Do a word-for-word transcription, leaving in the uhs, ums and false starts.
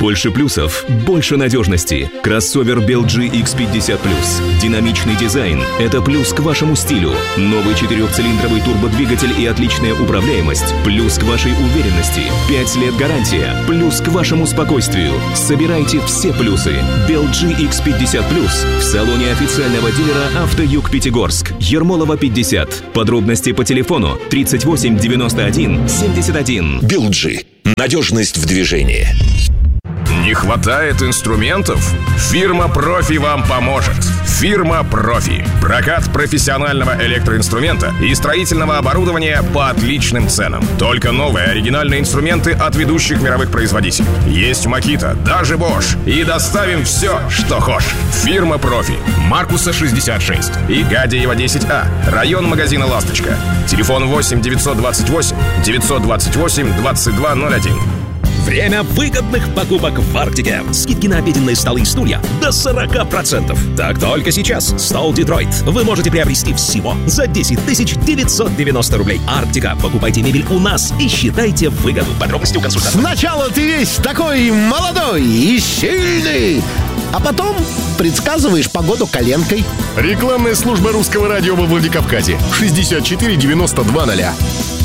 Больше плюсов, больше надежности. Кроссовер би эл джи икс пятьдесят плюс. Динамичный дизайн – это плюс к вашему стилю. Новый четырехцилиндровый турбодвигатель и отличная управляемость – плюс к вашей уверенности. Пять лет гарантия – плюс к вашему спокойствию. Собирайте все плюсы. би эл джи икс пятьдесят плюс в салоне официального дилера «Автоюг Пятигорск». Ермолова пятьдесят. Подробности по телефону тридцать восемь девяносто один семьдесят один. би эл джи. Надежность в движении. Не хватает инструментов? Фирма «Профи» вам поможет. Фирма «Профи». Прокат профессионального электроинструмента и строительного оборудования по отличным ценам. Только новые оригинальные инструменты от ведущих мировых производителей. Есть Makita, даже Bosch. И доставим все, что хочешь. Фирма «Профи». Маркуса шестьдесят шесть и Гадеева десять А. Район магазина «Ласточка». Телефон восемь девятьсот двадцать восемь девятьсот двадцать восемь двадцать два ноль один. Время выгодных покупок в Арктике. Скидки на обеденные столы и стулья до сорок процентов. Так только сейчас. Стол Детройт вы можете приобрести всего за десять тысяч девятьсот девяносто рублей. Арктика. Покупайте мебель у нас и считайте выгоду. Подробности у консультанта. Сначала ты весь такой молодой и сильный, а потом предсказываешь погоду коленкой. Рекламная служба русского радио во Владикавказе. шестьдесят четыре девяносто два ноль.